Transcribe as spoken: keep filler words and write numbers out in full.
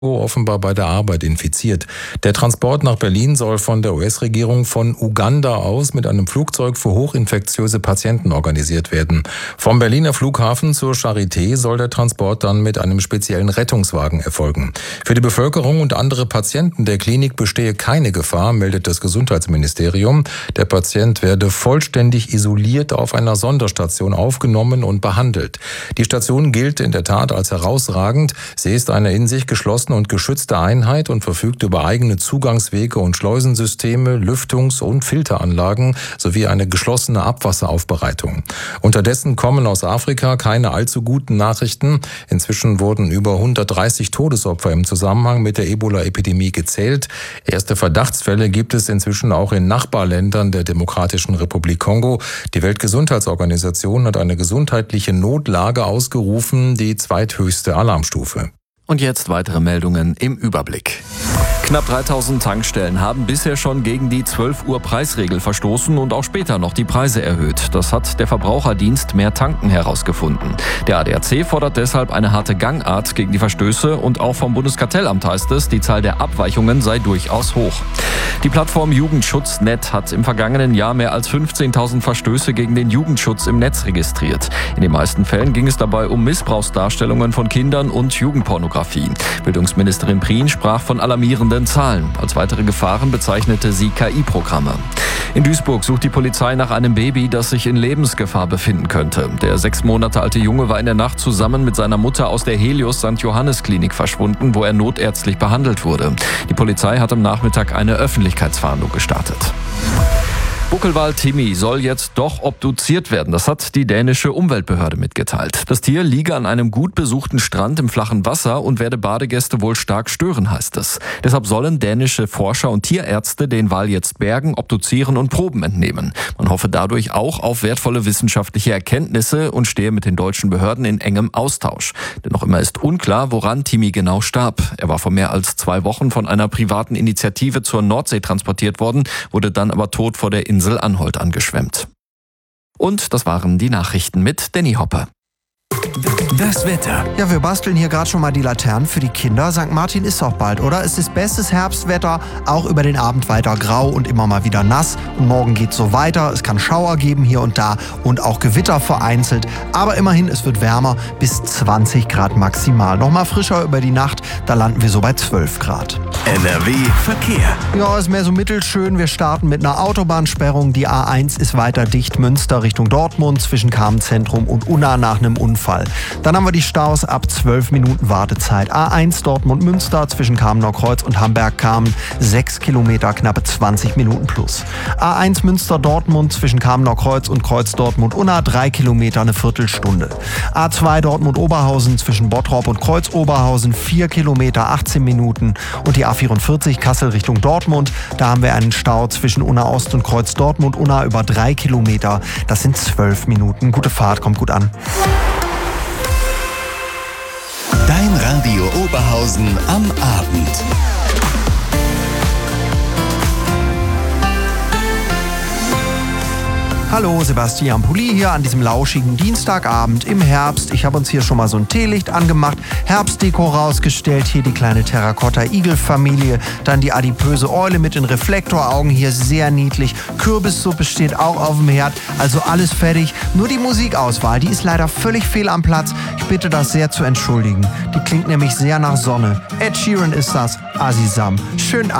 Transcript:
offenbar bei der Arbeit infiziert. Der Transport nach Berlin soll von der U S-Regierung von Uganda aus mit einem Flugzeug für hochinfektiöse Patienten organisiert werden. Vom Berliner Flughafen zur Charité soll der Transport dann mit einem speziellen Rettungswagen erfolgen. Für die Bevölkerung und andere Patienten der Klinik bestehe keine Gefahr, meldet das Gesundheitsministerium. Der Patient werde vollständig isoliert auf einer Sonderstation aufgenommen und behandelt. Die Station gilt in der Tat als herausragend. Sie ist eine in sich geschlossene und geschützte Einheit und verfügt über eigene Zugangswege und Schleusensysteme, Lüftungs- und Filteranlagen sowie eine geschlossene Abwasseraufbereitung. Unterdessen kommen aus Afrika keine allzu guten Nachrichten. Inzwischen wurden über hundertdreißig Todesopfer im Zusammenhang mit der Ebola-Epidemie gezählt. Erste Verdachtsfälle gibt es inzwischen auch in Nachbarländern der Demokratischen Republik Kongo. Die Weltgesundheitsorganisation hat eine gesundheitliche Notlage ausgerufen, die zweithöchste Alarmstufe. Und jetzt weitere Meldungen im Überblick. Knapp dreitausend Tankstellen haben bisher schon gegen die zwölf Uhr Preisregel verstoßen und auch später noch die Preise erhöht. Das hat der Verbraucherdienst Mehr Tanken herausgefunden. Der A D A C fordert deshalb eine harte Gangart gegen die Verstöße und auch vom Bundeskartellamt heißt es, die Zahl der Abweichungen sei durchaus hoch. Die Plattform Jugendschutz Punkt net hat im vergangenen Jahr mehr als fünfzehntausend Verstöße gegen den Jugendschutz im Netz registriert. In den meisten Fällen ging es dabei um Missbrauchsdarstellungen von Kindern und Jugendpornografie. Bildungsministerin Prien sprach von alarmierenden Zahlen. Als weitere Gefahren bezeichnete sie K I-Programme. In Duisburg sucht die Polizei nach einem Baby, das sich in Lebensgefahr befinden könnte. Der sechs Monate alte Junge war in der Nacht zusammen mit seiner Mutter aus der Helios Sankt Johannes Klinik verschwunden, wo er notärztlich behandelt wurde. Die Polizei hat am Nachmittag eine Öffentlichkeitsfahndung gestartet. Buckelwal Timmy soll jetzt doch obduziert werden. Das hat die dänische Umweltbehörde mitgeteilt. Das Tier liege an einem gut besuchten Strand im flachen Wasser und werde Badegäste wohl stark stören, heißt es. Deshalb sollen dänische Forscher und Tierärzte den Wal jetzt bergen, obduzieren und Proben entnehmen. Man hoffe dadurch auch auf wertvolle wissenschaftliche Erkenntnisse und stehe mit den deutschen Behörden in engem Austausch. Denn noch immer ist unklar, woran Timmy genau starb. Er war vor mehr als zwei Wochen von einer privaten Initiative zur Nordsee transportiert worden, wurde dann aber tot vor der Insel Anholt angeschwemmt. Und das waren die Nachrichten mit Danny Hoppe. Das Wetter. Ja, wir basteln hier gerade schon mal die Laternen für die Kinder. Sankt Martin ist doch bald, oder? Es ist bestes Herbstwetter, auch über den Abend weiter grau und immer mal wieder nass. Und morgen geht's so weiter. Es kann Schauer geben hier und da und auch Gewitter vereinzelt. Aber immerhin, es wird wärmer, bis zwanzig Grad maximal. Nochmal frischer über die Nacht, da landen wir so bei zwölf Grad. N R W Verkehr. Ja, ist mehr so mittelschön. Wir starten mit einer Autobahnsperrung. Die A eins ist weiter dicht, Münster Richtung Dortmund, zwischen Kamenz-Zentrum und Unna nach einem Unfall. Dann haben wir die Staus ab zwölf Minuten Wartezeit. A eins Dortmund-Münster zwischen Kamener Kreuz und Hamberg-Kamen, sechs Kilometer, knappe zwanzig Minuten plus. A eins Münster-Dortmund zwischen Kamener Kreuz und Kreuz Dortmund-Unna, drei Kilometer, eine Viertelstunde. A zwei Dortmund-Oberhausen zwischen Bottrop und Kreuz-Oberhausen, vier Kilometer, achtzehn Minuten. Und die A vierundvierzig Kassel Richtung Dortmund, da haben wir einen Stau zwischen Unna Ost und Kreuz Dortmund-Unna über drei Kilometer. Das sind zwölf Minuten. Gute Fahrt, kommt gut an. Dein Radio Oberhausen am Abend. Hallo, Sebastian Pulli hier an diesem lauschigen Dienstagabend im Herbst. Ich habe uns hier schon mal so ein Teelicht angemacht, Herbstdeko rausgestellt, hier die kleine Terrakotta-Igel-Familie, dann die adipöse Eule mit den Reflektoraugen, hier sehr niedlich. Kürbissuppe steht auch auf dem Herd, also alles fertig. Nur die Musikauswahl, die ist leider völlig fehl am Platz. Ich bitte das sehr zu entschuldigen. Die klingt nämlich sehr nach Sonne. Ed Sheeran ist das, Azizam. Schönen Abend.